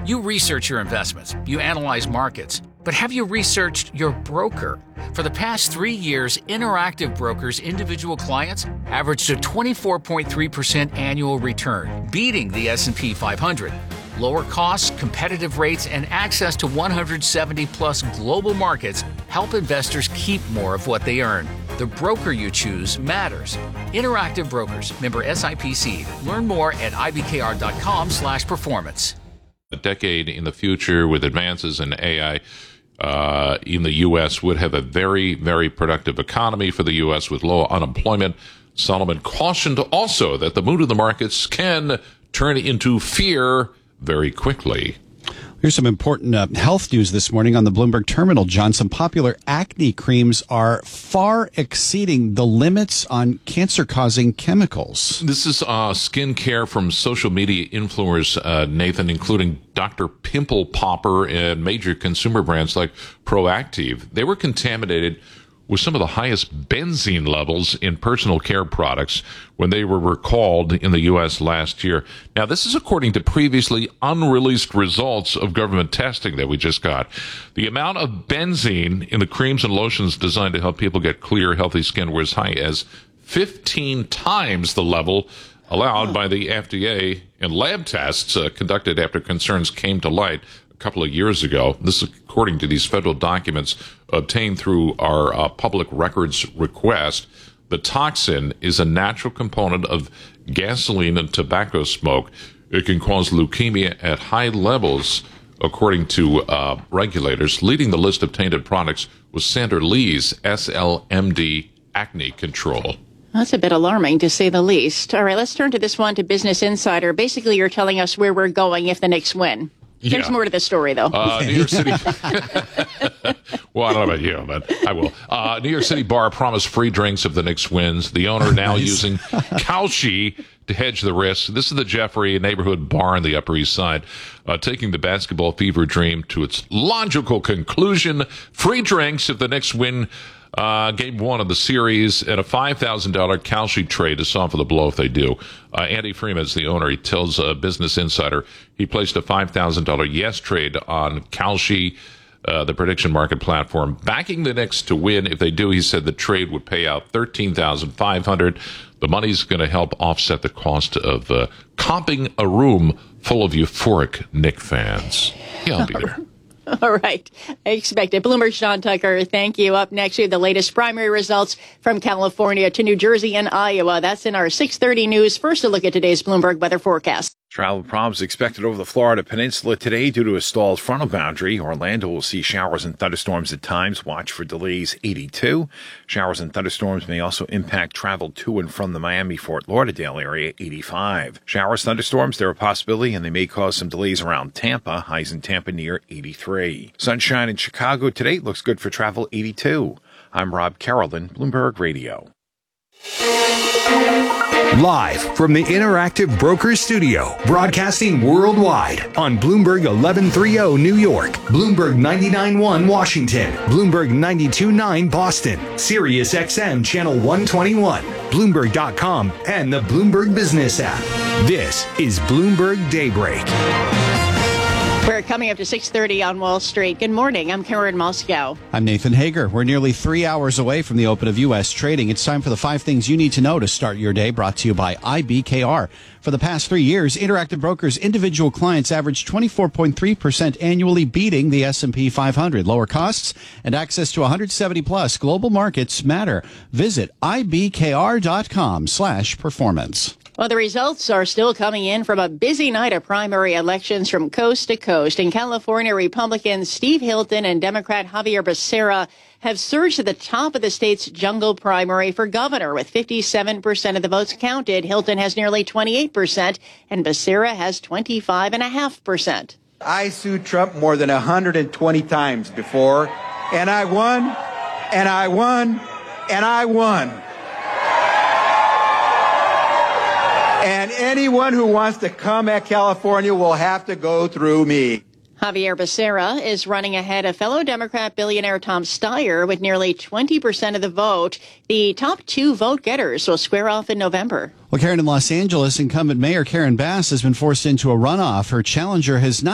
You research your investments, you analyze markets, but have you researched your broker? For the past 3 years, Interactive Brokers' individual clients averaged a 24.3% annual return, beating the S&P 500. Lower costs, competitive rates, and access to 170-plus global markets help investors keep more of what they earn. The broker you choose matters. Interactive Brokers, member SIPC. Learn more at ibkr.com/performance. A decade in the future with advances in AI in the U.S. would have a very, very productive economy for the U.S. with low unemployment. Solomon cautioned also that the mood of the markets can turn into fear very quickly. Here's some important health news this morning on the Bloomberg Terminal, John. Some popular acne creams are far exceeding the limits on cancer-causing chemicals. This is skincare from social media influencers, Nathan, including Dr. Pimple Popper and major consumer brands like Proactive. They were contaminated with some of the highest benzene levels in personal care products when they were recalled in the U.S. last year. Now, this is according to previously unreleased results of government testing that we just got. The amount of benzene in the creams and lotions designed to help people get clear, healthy skin were as high as 15 times the level allowed by the FDA in lab tests conducted after concerns came to light a couple of years ago. This is according to these federal documents obtained through our public records request. The toxin is a natural component of gasoline and tobacco smoke. It can cause leukemia at high levels, according to regulators. Leading the list of tainted products was Sandra Lee's SLMD Acne Control. That's a bit alarming, to say the least. All right, let's turn to this one, to Business Insider. Basically, you're telling us where we're going if the Knicks win. There's more to the story, though. New York City. Well, I don't know about you, but I will. New York City bar promised free drinks if the Knicks wins. The owner now using Kalshi to hedge the risk. This is the Jeffrey neighborhood bar on the Upper East Side, taking the basketball fever dream to its logical conclusion. Free drinks if the Knicks win game one of the series, and a $5,000 Kalshi trade to soften the blow if they do. Andy Freeman is the owner. He tells Business Insider he placed a $5,000 yes trade on Kalshi, the prediction market platform, backing the Knicks to win. If they do, he said the trade would pay out $13,500. The money's going to help offset the cost of comping a room full of euphoric Knick fans. Yeah, I'll be there. All right. I expect it. Bloomberg's Sean Tucker, thank you. Up next, we have the latest primary results from California to New Jersey and Iowa. That's in our 6:30 news. First, a look at today's Bloomberg weather forecast. Travel problems expected over the Florida Peninsula today due to a stalled frontal boundary. Orlando will see showers and thunderstorms at times. Watch for delays, 82. Showers and thunderstorms may also impact travel to and from the Miami-Fort Lauderdale area, 85. Showers, thunderstorms, they're a possibility, and they may cause some delays around Tampa. Highs in Tampa near 83. Sunshine in Chicago today looks good for travel, 82. I'm Rob Carrollton, Bloomberg Radio. Live from the Interactive Brokers Studio, broadcasting worldwide on Bloomberg 1130 New York, Bloomberg 99.1 Washington, Bloomberg 92.9 Boston, Sirius XM Channel 121, Bloomberg.com, and the Bloomberg Business app. This is Bloomberg Daybreak. We're coming up to 6:30 on Wall Street. Good morning. I'm Karen Moscow. I'm Nathan Hager. We're nearly 3 hours away from the open of U.S. trading. It's time for the 5 things you need to know to start your day, brought to you by IBKR. For the past 3 years, Interactive Brokers' individual clients averaged 24.3% annually, beating the S&P 500. Lower costs and access to 170-plus global markets matter. Visit ibkr.com/performance. Well, the results are still coming in from a busy night of primary elections from coast to coast. In California, Republicans Steve Hilton and Democrat Javier Becerra have surged to the top of the state's jungle primary for governor, with 57% of the votes counted. Hilton has nearly 28%, and Becerra has 25.5%. I sued Trump more than 120 times before, and I won, and I won, and I won. And anyone who wants to come at California will have to go through me. Javier Becerra is running ahead of fellow Democrat billionaire Tom Steyer with nearly 20% of the vote. The top 2 vote getters will square off in November. Well, Karen, in Los Angeles, incumbent Mayor Karen Bass has been forced into a runoff. Her challenger has not